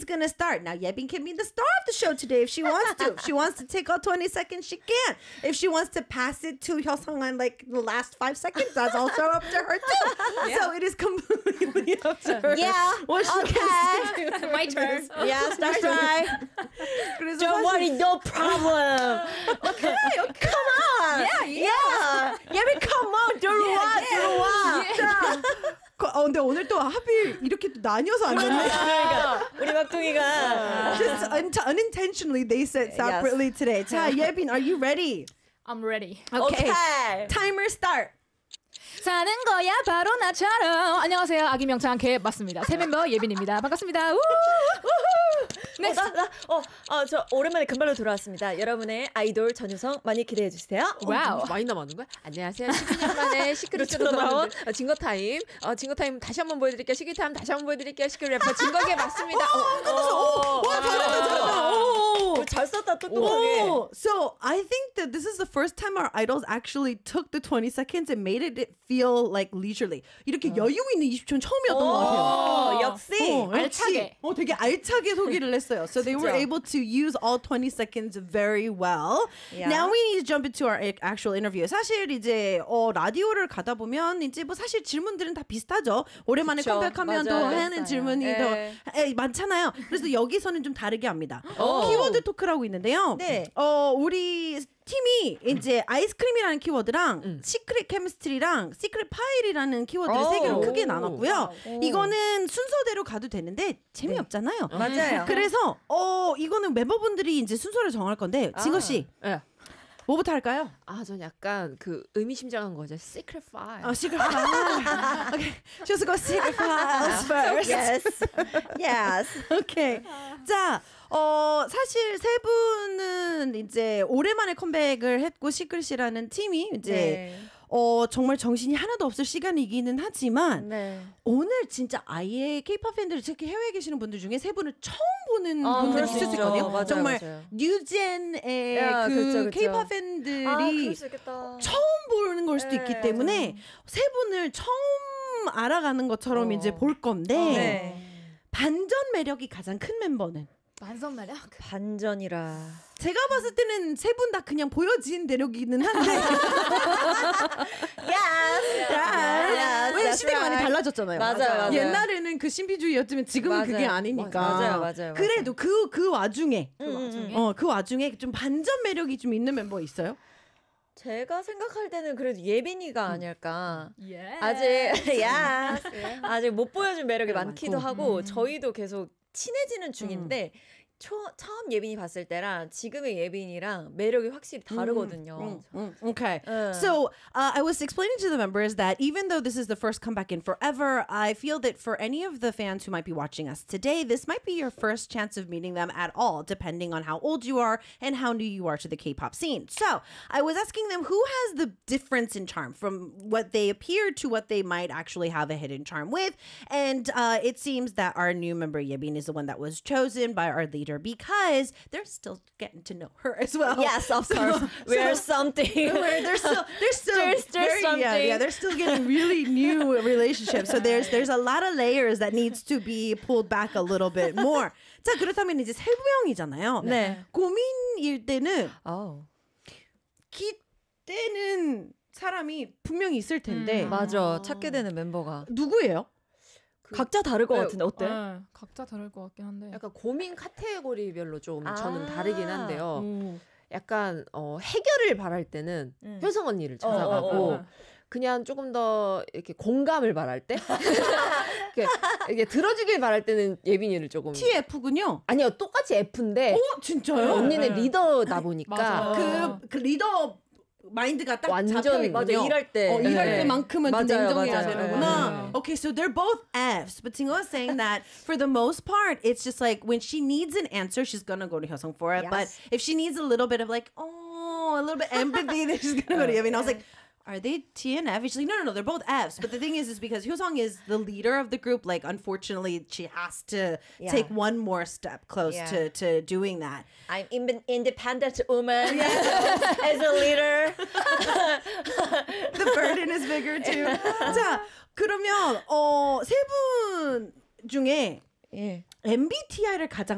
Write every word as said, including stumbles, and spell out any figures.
gonna start. Now, Yebin can be the star of the show today if she wants to. If she wants to take all twenty seconds, she can. If she wants to pass it to Hyosung on like the last five seconds, that's also up to her too. Yeah. So it is completely up to her. Yeah. What she okay. wants to do. My turn. Yes, that's right. 그래서 Don't 사실- worry, no problem. Okay, okay. Come on. Yeah, yeah. Yeah, yeah, come on, 들어와, 들어와. 자, 어, 근데 오늘 또 하필 이렇게 또 나뉘어서 안 됐네. 그러니까 우리 막둥이가 Just un- unintentionally, they said separately today. 자, 예빈, are you ready? I'm ready. Okay. okay. Timer start. 사는 거야 바로 나처럼. 안녕하세요. 아기 명창 개 맞습니다. 새 멤버 예빈입니다. 반갑습니다. 우후, 우후. 네, 나, 나, 어, 어, 저 오랜만에 금발로 돌아왔습니다. 여러분의 아이돌 전유성 많이 기대해 주세요. 와우. 많이 남았는 거야? 안녕하세요. 십이 년 만에 시크릿으로 돌아온 어, 징거타임. 어, 징거타임 다시 한번 보여드릴게요. 시크릿타임 다시 한번 보여드릴게요. 시크릿 래퍼 징거게 맞습니다. 어, 와, 잘한다, 잘한다. 오. 잘 썼다, 똑똑하게. Oh, so I think that this is the first time our idols actually took the twenty seconds and made it feel like leisurely. 이렇게 여유 있는 이십 초는 처음이었던 것 같아요. 오, 역시. 어, 알차게. 어, 되게 알차게 소개를 했어요. So they were able to use all twenty seconds very well. Yeah. Now we need to jump into our actual interview. 사실 이제 어, 라디오를 가다 보면 이제 뭐 사실 질문들은 다 비슷하죠. 오랜만에 그쵸. 컴백하면 또 맞아요. 하는 맞아요. 질문이 예. 더 에, 많잖아요. 그래서 여기서는 좀 다르게 합니다. 키워드 토크라고 있는데요. 네. 어, 우리 팀이 이제 아이스크림이라는 키워드랑 시크릿 케미스트리랑 시크릿 파일이라는 키워드를 세 개로 오. 크게 나눴고요. 오. 이거는 순서대로 가도 되는데 재미없잖아요. 맞아요. 그래서 어 이거는 멤버분들이 이제 순서를 정할 건데 진거 씨 예. 뭐부터 할까요? 아, 전 약간 그 의미심장한 거죠. 시크릿 파일. 어, 시크릿 파일. Okay, just go secret files first. Yes. Yes. 오케이. 자, 어, 사실 세 분은 이제 오랜만에 컴백을 했고, 시크릿이라는 팀이 이제, 네. 어, 정말 정신이 하나도 없을 시간이기는 하지만, 네. 오늘 진짜 아예 케이팝 팬들이 특히 해외에 계시는 분들 중에 세 분을 처음 보는 아, 분들이 그럴 수 있을 수 있죠. 있거든요. 맞아요, 정말 맞아요. 뉴젠의 야, 그 그쵸, 그쵸. 케이팝 팬들이 아, 그럴 수 있겠다. 처음 보는 걸 수도 네, 있기 때문에 세 분을 처음 알아가는 것처럼 어. 이제 볼 건데, 네. 반전 매력이 가장 큰 멤버는 완전 매력. 반전이라. 제가 봤을 때는 세 분 다 그냥 보여진 대력이기는 한데 Yes. 야, 왜 that's 시대가 많이 right. 달라졌잖아요. 맞아요, 맞아요. 옛날에는 그 신비주의였지만 지금은 맞아요. 그게 아니니까. 맞아요, 맞아요, 그래도 그 그 와중에 음, 음. 어, 그 와중에 좀 반전 매력이 좀 있는 멤버 있어요? 제가 생각할 때는 그래도 예빈이가 아닐까. 예. 아직 야 아직 못 보여준 매력이 매력 많기도 많고. 하고 저희도 계속 친해지는 중인데 초, 처음 예빈이 봤을 때랑 지금의 예빈이랑 매력이 확실히 다르거든요. Mm, okay. Uh. So uh, I was explaining to the members that even though this is the first comeback in forever, I feel that for any of the fans who might be watching us today, this might be your first chance of meeting them at all, depending on how old you are and how new you are to the K-pop scene. So I was asking them who has the difference in charm from what they appear to what they might actually have a hidden charm with. And uh, it seems that our new member Yebin is the one that was chosen by our leader because they're still getting to know her as well. Yes, of So- course. We're so- something. Where they're still they're still There's- there's very, yeah, something. yeah, they're still getting really new relationships. So there's there's a lot of layers that needs to be pulled back a little bit more. 자, 그렇다면 이제 세 명이잖아요. 네. 고민일 때는 어, 기대는 사람이 분명히 있을 텐데 맞아. 찾게 되는 멤버가 누구예요? 각자 다를 것 그, 같은데 어때? 네, 각자 다를 것 같긴 한데. 약간 고민 카테고리별로 좀 아. 저는 다르긴 한데요. 음. 약간 어, 해결을 바랄 때는 음. 효성 언니를 어, 찾아가고 어, 어. 그냥 조금 더 이렇게 공감을 바랄 때 이렇게, 이렇게 들어주길 바랄 때는 예빈이를 조금 티에프군요. 아니요 똑같이 F인데 어, 진짜요? 언니는 네. 리더다 보니까 맞아요. 그, 그 리더 마인드가 딱 완전 잡혀있군요. 맞아, 일할 때. 어, 일할 네. 때만큼은 좀 맞아요, 냉정해야 맞아요. 되는구나. 네. Okay, so they're both Fs, but Tingo is saying that for the most part, it's just like when she needs an answer, she's gonna go to Hyosung for it. Yes. But if she needs a little bit of like, oh, a little bit empathy, then she's gonna go to Yevin. I was like, are they T and F? She's like, no, no, no, they're both Fs. But the thing is, is because Hyosung is the leader of the group, like, unfortunately, she has to Yeah. take one more step close Yeah. to, to doing that. I'm in- independent woman as a leader. The burden is bigger too. 자, 그러면 어, 세 분 중에 예. 엠비티아이를 가장